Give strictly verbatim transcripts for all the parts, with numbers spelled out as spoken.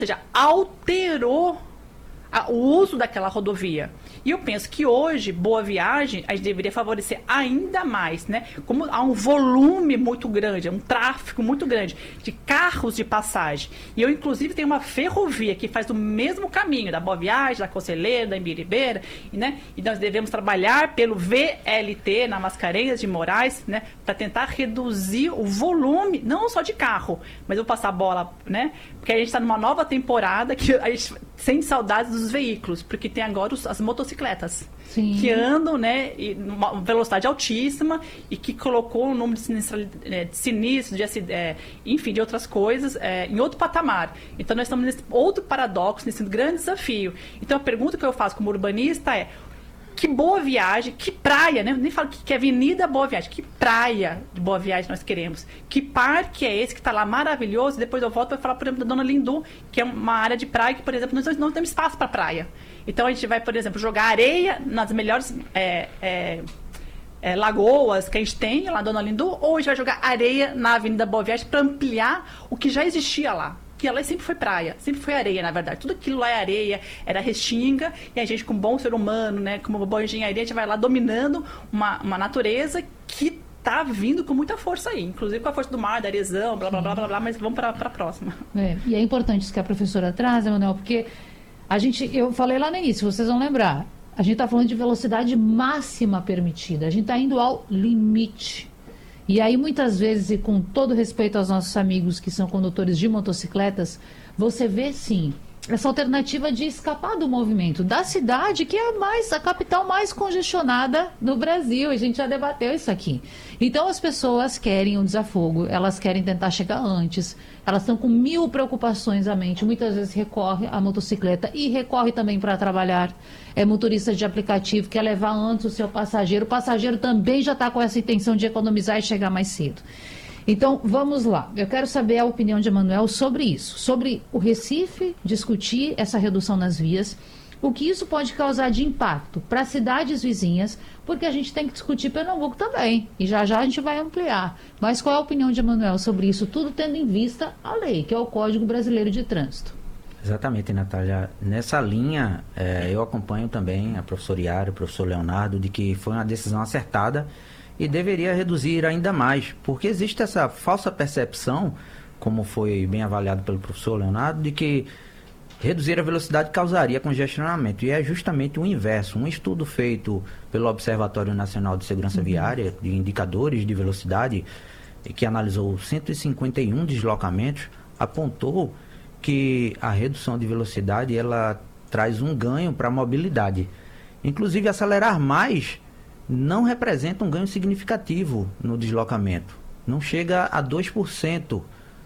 seja, alterou a, o uso daquela rodovia. E eu penso que hoje, Boa Viagem, a gente deveria favorecer ainda mais, né? Como há um volume muito grande, um tráfego muito grande de carros de passagem. E eu, inclusive, tenho uma ferrovia que faz o mesmo caminho da Boa Viagem, da Conselheira, da Imbiribeira, né? E nós devemos trabalhar pelo V L T, na Mascarenhas de Moraes, né? Para tentar reduzir o volume, não só de carro, mas eu vou passar a bola, né? Porque a gente está numa nova temporada que a gente sente saudades dos veículos, porque tem agora os, as motocicletas. Sim. Que andam, né, e numa velocidade altíssima e que colocou o número de sinistros, de, sinistro, de, é, enfim, de outras coisas é, em outro patamar. Então nós estamos nesse outro paradoxo, nesse grande desafio. Então a pergunta que eu faço como urbanista é: que Boa Viagem, que praia, né? Eu nem falo que, que avenida Boa Viagem, que praia de Boa Viagem nós queremos? Que parque é esse que está lá maravilhoso? Depois eu volto para falar, por exemplo, da Dona Lindu, que é uma área de praia que, por exemplo, nós não temos espaço para praia. Então a gente vai, por exemplo, jogar areia nas melhores é, é, é, lagoas que a gente tem lá, Dona Lindu, ou a gente vai jogar areia na Avenida Boa Viagem para ampliar o que já existia lá. Que ela sempre foi praia, sempre foi areia, na verdade. Tudo aquilo lá é areia, era restinga, e a gente, com bom ser humano, né, como uma boa engenharia, a gente vai lá dominando uma, uma natureza que tá vindo com muita força aí, inclusive com a força do mar, da areazão, blá, blá, blá, blá, blá, mas vamos para a próxima. É, e é importante isso que a professora traz, Emanuel, porque a gente, eu falei lá no início, vocês vão lembrar, a gente está falando de velocidade máxima permitida, a gente está indo ao limite. E aí, muitas vezes, e com todo respeito aos nossos amigos que são condutores de motocicletas, você vê, sim, essa alternativa de escapar do movimento da cidade, que é a, mais, a capital mais congestionada do Brasil. A gente já debateu isso aqui. Então, as pessoas querem um desafogo, elas querem tentar chegar antes, elas estão com mil preocupações à mente. Muitas vezes recorre à motocicleta e recorre também para trabalhar. É motorista de aplicativo, quer levar antes o seu passageiro. O passageiro também já está com essa intenção de economizar e chegar mais cedo. Então, vamos lá. Eu quero saber a opinião de Emanuel sobre isso. Sobre o Recife, discutir essa redução nas vias, o que isso pode causar de impacto para cidades vizinhas, porque a gente tem que discutir Pernambuco também. E já já a gente vai ampliar. Mas qual é a opinião de Emanuel sobre isso? Tudo tendo em vista a lei, que é o Código Brasileiro de Trânsito. Exatamente, Natália. Nessa linha, é, eu acompanho também a professora Yara, o professor Leonardo, de que foi uma decisão acertada e deveria reduzir ainda mais, porque existe essa falsa percepção, como foi bem avaliado pelo professor Leonardo, de que reduzir a velocidade causaria congestionamento, e é justamente o inverso. Um estudo feito pelo Observatório Nacional de Segurança uhum. Viária, de indicadores de velocidade, que analisou cento e cinquenta e um deslocamentos, apontou que a redução de velocidade ela traz um ganho para a mobilidade. Inclusive, acelerar mais não representa um ganho significativo no deslocamento. Não chega a dois por cento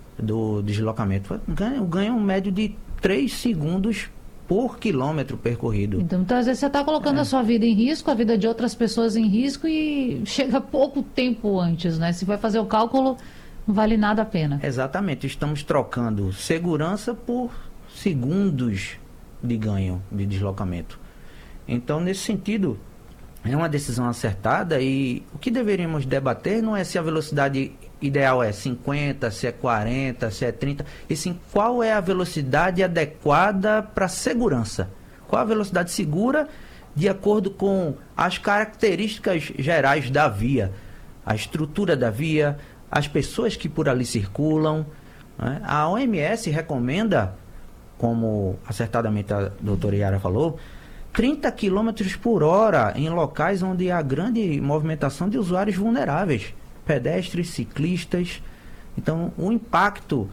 do deslocamento. Ganha, um ganho médio de três segundos por quilômetro percorrido. Então, então às vezes você está colocando é. a sua vida em risco, a vida de outras pessoas em risco, e chega pouco tempo antes, né? Se vai fazer o cálculo, não vale nada a pena. Exatamente. Estamos trocando segurança por segundos de ganho de deslocamento. Então, nesse sentido, é uma decisão acertada, e o que deveríamos debater não é se a velocidade ideal é cinquenta, se é quarenta, se é trinta, e sim qual é a velocidade adequada para segurança. Qual a velocidade segura de acordo com as características gerais da via, a estrutura da via, as pessoas que por ali circulam, né? A O M S recomenda, como acertadamente a doutora Yara falou, trinta quilômetros por hora em locais onde há grande movimentação de usuários vulneráveis, pedestres, ciclistas. Então, o impacto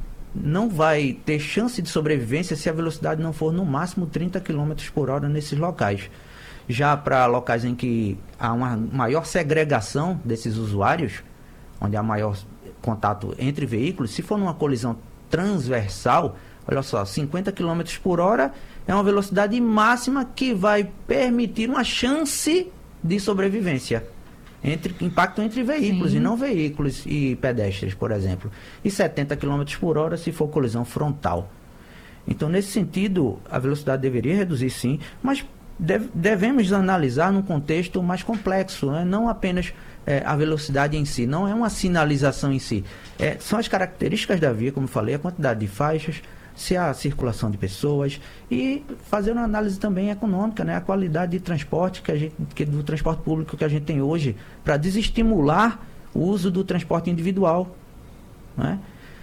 não vai ter chance de sobrevivência se a velocidade não for no máximo trinta quilômetros por hora nesses locais. Já para locais em que há uma maior segregação desses usuários, onde há maior contato entre veículos, se for numa colisão transversal, olha só, cinquenta quilômetros por hora é uma velocidade máxima que vai permitir uma chance de sobrevivência. Entre, impacto entre veículos, sim, e não veículos e pedestres, por exemplo. E setenta quilômetros por hora se for colisão frontal. Então, nesse sentido, a velocidade deveria reduzir, sim, mas deve, devemos analisar num contexto mais complexo, né? Não apenas é, a velocidade em si, não é uma sinalização em si. É, são as características da via, como eu falei, a quantidade de faixas, se há circulação de pessoas e fazer uma análise também econômica, né? A qualidade de transporte que a gente, que, do transporte público que a gente tem hoje, para desestimular o uso do transporte individual, né?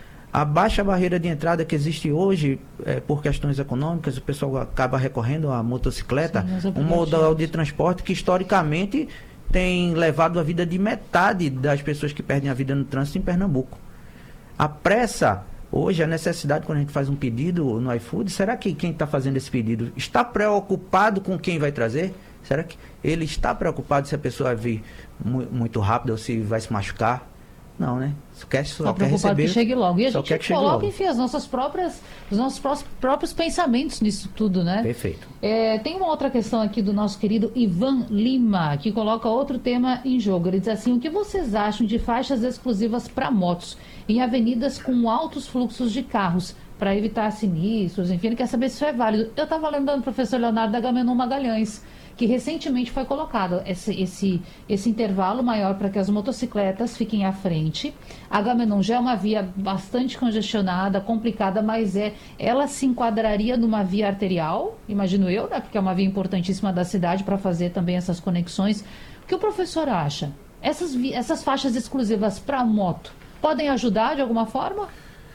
A baixa barreira de entrada que existe hoje, é, por questões econômicas, o pessoal acaba recorrendo à motocicleta, Sim, um modal de transporte que historicamente tem levado a vida de metade das pessoas que perdem a vida no trânsito em Pernambuco. A pressa, hoje, a necessidade, quando a gente faz um pedido no iFood, será que quem está fazendo esse pedido está preocupado com quem vai trazer? Será que ele está preocupado se a pessoa vai vir mu- muito rápido ou se vai se machucar? Não, né? Só quer, só Só quer preocupado receber, que chegue logo. E a só quer gente que chegue coloca, logo. enfim, as nossas próprias, os nossos prós- próprios pensamentos nisso tudo, né? Perfeito. É, tem uma outra questão aqui do nosso querido Ivan Lima, que coloca outro tema em jogo. Ele diz assim: o que vocês acham de faixas exclusivas para motos em avenidas com altos fluxos de carros, para evitar sinistros? Enfim, ele quer saber se isso é válido. Eu estava lembrando do professor Leonardo da Agamenon Magalhães, que recentemente foi colocado esse, esse, esse intervalo maior para que as motocicletas fiquem à frente. A Agamenon já é uma via bastante congestionada, complicada, mas é, ela se enquadraria numa via arterial, imagino eu, né, porque é uma via importantíssima da cidade para fazer também essas conexões. O que o professor acha? Essas, vi- essas faixas exclusivas para moto podem ajudar de alguma forma?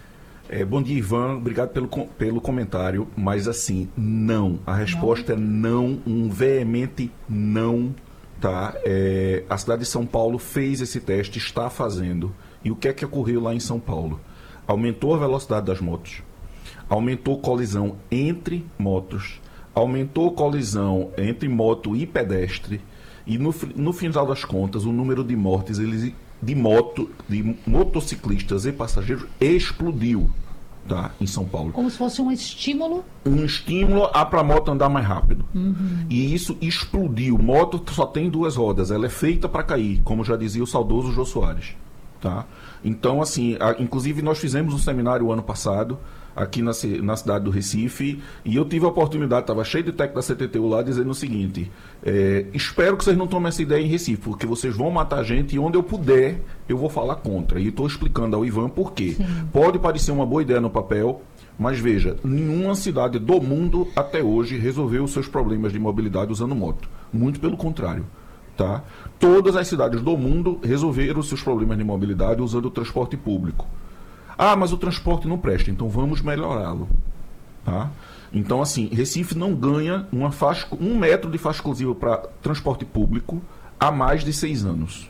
É, bom dia, Ivan. Obrigado pelo, com- pelo comentário. Mas, assim, não. A resposta é não, um veemente não. Tá? É, a cidade de São Paulo fez esse teste, está fazendo. E o que é que ocorreu lá em São Paulo? Aumentou a velocidade das motos, aumentou colisão entre motos, aumentou colisão entre moto e pedestre. E, no, fi- no final das contas, o número de mortes eles, de moto, de motociclistas e passageiros explodiu, tá, em São Paulo. Como se fosse um estímulo? Um estímulo a para a moto andar mais rápido. Uhum. E isso explodiu. Moto só tem duas rodas, ela é feita para cair, como já dizia o saudoso Jô Soares. Tá? Então, assim, a, inclusive nós fizemos um seminário ano passado, aqui na, ci- na cidade do Recife, e eu tive a oportunidade, estava cheio de técnico da C T T U lá, dizendo o seguinte: é, espero que vocês não tomem essa ideia em Recife, porque vocês vão matar a gente e onde eu puder, eu vou falar contra. E estou explicando ao Ivan por quê. Sim. Pode parecer uma boa ideia no papel, mas veja, nenhuma cidade do mundo até hoje resolveu os seus problemas de mobilidade usando moto. Muito pelo contrário. Tá? Todas as cidades do mundo resolveram os seus problemas de mobilidade usando o transporte público. Ah, mas o transporte não presta, então vamos melhorá-lo. Tá? Então, assim, Recife não ganha uma faixa, um metro de faixa exclusiva para transporte público há mais de seis anos.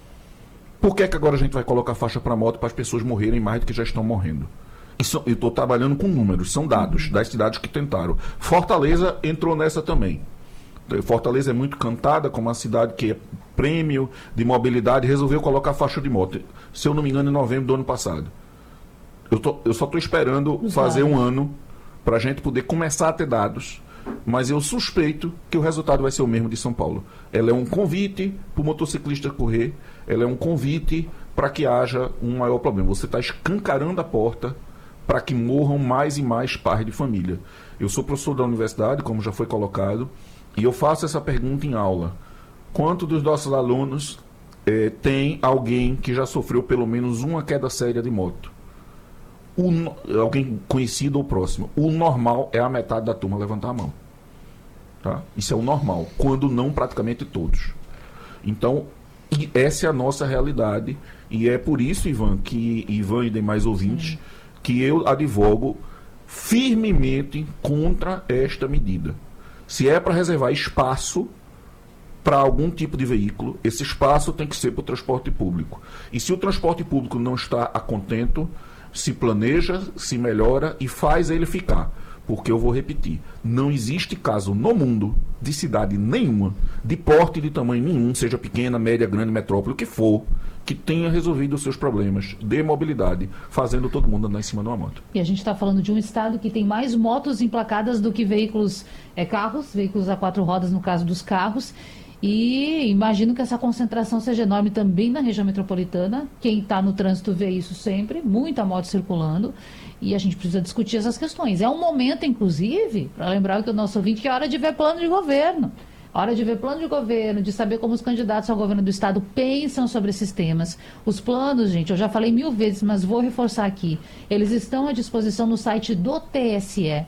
Por que é que agora a gente vai colocar faixa para moto para as pessoas morrerem mais do que já estão morrendo? Isso, eu estou trabalhando com números, são dados das cidades que tentaram. Fortaleza entrou nessa também. Fortaleza é muito cantada como uma cidade que é prêmio de mobilidade, resolveu colocar faixa de moto. Se eu não me engano, em novembro do ano passado. Eu, tô, eu só estou esperando Os fazer dados. um ano para a gente poder começar a ter dados, mas eu suspeito que o resultado vai ser o mesmo de São Paulo. Ela é um convite para o motociclista correr, ela é um convite para que haja um maior problema. Você está escancarando a porta para que morram mais e mais pais de família. Eu sou professor da universidade, como já foi colocado, e eu faço essa pergunta em aula. Quanto dos nossos alunos eh, tem alguém que já sofreu pelo menos uma queda séria de moto? O, no- alguém conhecido ou próximo. O normal é a metade da turma levantar a mão. Tá? Isso é o normal, quando não praticamente todos. Então, e essa é a nossa realidade, e é por isso, Ivan, que Ivan e demais ouvintes, que eu advogo firmemente contra esta medida. Se é para reservar espaço para algum tipo de veículo, esse espaço tem que ser para o transporte público. E se o transporte público não está a contento, se planeja, se melhora e faz ele ficar. Porque eu vou repetir, não existe caso no mundo de cidade nenhuma, de porte de tamanho nenhum, seja pequena, média, grande, metrópole, o que for, que tenha resolvido os seus problemas de mobilidade, fazendo todo mundo andar em cima de uma moto. E a gente está falando de um estado que tem mais motos emplacadas do que veículos, é, carros, veículos a quatro rodas no caso dos carros. E imagino que essa concentração seja enorme também na região metropolitana. Quem está no trânsito vê isso sempre, muita moto circulando. E a gente precisa discutir essas questões. É um momento, inclusive, para lembrar que o nosso ouvinte, que é hora de ver plano de governo. A hora de ver plano de governo, de saber como os candidatos ao governo do estado pensam sobre esses temas. Os planos, gente, eu já falei mil vezes, mas vou reforçar aqui. Eles estão à disposição no site do T S E.